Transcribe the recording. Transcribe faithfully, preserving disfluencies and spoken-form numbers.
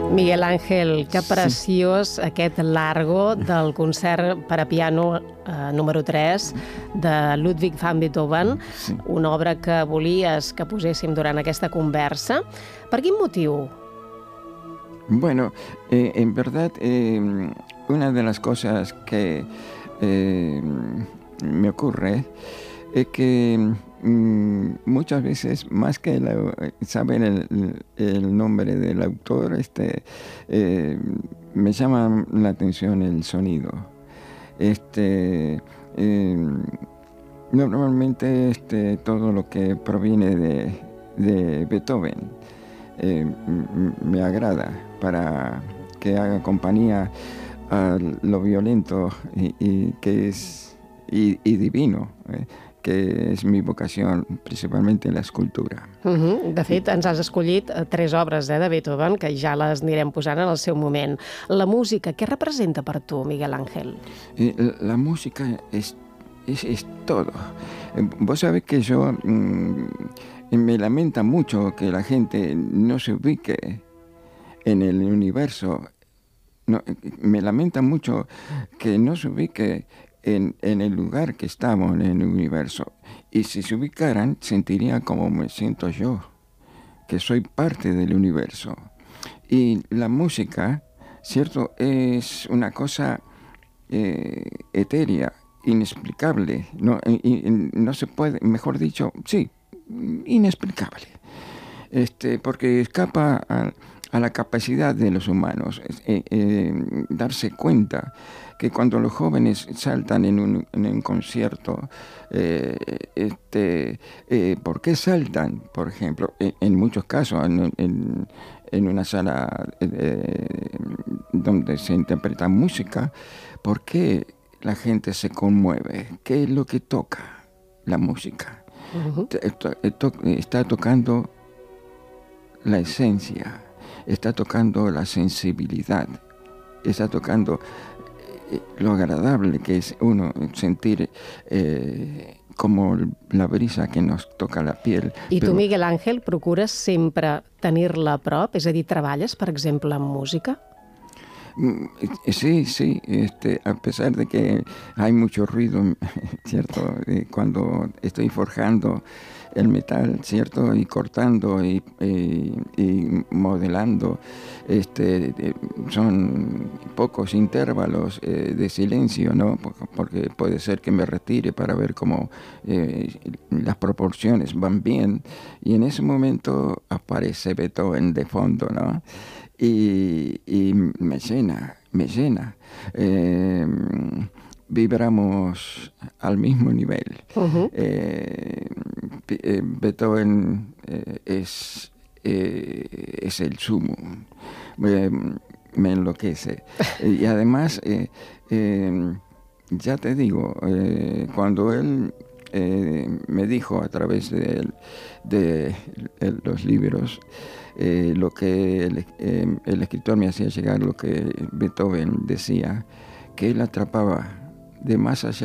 Miguel Ángel, que preciós sí. Aquest largo del concert per a piano eh, número tres de Ludwig van Beethoven, sí. Una obra que volies que poséssim durant aquesta conversa. Per quin motiu? Bueno, eh, en verdad, eh, una de las cosas que eh, me ocurre es que mm, muchas veces, más que la, saber el, el nombre del autor, este, eh, me llama la atención el sonido. Este, eh, normalmente este, todo lo que proviene de, de Beethoven eh, m- me agrada para que haga compañía a lo violento y, y que es y, y divino, eh, que és mi vocació, principalment la escultura. Uh-huh. De fet, ens has escollit tres obres eh, de Beethoven, que ja les anirem posant en el seu moment. La música, què representa per tu, Miguel Ángel? Eh, la música es, es, es todo. Eh, vos sabés que yo mm, me lamenta mucho que la gente no se ubique en el universo. No, me lamenta mucho que no se ubique En, en el lugar que estamos en el universo. Y si se ubicaran, sentiría como me siento yo, que soy parte del universo. Y la música, ¿cierto?, es una cosa eh, etérea, inexplicable. No, y, y, no se puede, mejor dicho, sí, inexplicable. Este, porque escapa a, a la capacidad de los humanos, eh, eh, darse cuenta que cuando los jóvenes saltan en un, en un concierto, eh, este, eh, ¿por qué saltan? Por ejemplo, en, en muchos casos, en, en, en una sala eh, donde se interpreta música, ¿por qué la gente se conmueve? ¿Qué es lo que toca la música? Uh-huh. Está tocando la esencia, está tocando la sensibilidad, está tocando lo agradable que es uno sentir eh, como la brisa que nos toca la piel. I tu, Però... Miguel Ángel, procures sempre tenir-la a prop? És a dir, treballes, per exemple, amb música? Sí, sí, este, a pesar de que hay mucho ruido, ¿cierto? Cuando estoy forjando el metal, ¿cierto? Y cortando y, y, y modelando, este, son pocos intervalos eh, de silencio, ¿no? Porque puede ser que me retire para ver cómo eh, las proporciones van bien, y en ese momento aparece Beethoven de fondo, ¿no? Y, y me llena, me llena. Eh, vibramos al mismo nivel. Uh-huh. Eh, Beethoven eh, es, eh, es el sumo. Eh, me enloquece. Y además, eh, eh, ya te digo, eh, cuando él eh, me dijo a través de, de, de los libros, Eh, lo que el, eh, el escritor me hacía llegar, lo que Beethoven decía, que él atrapaba de más allá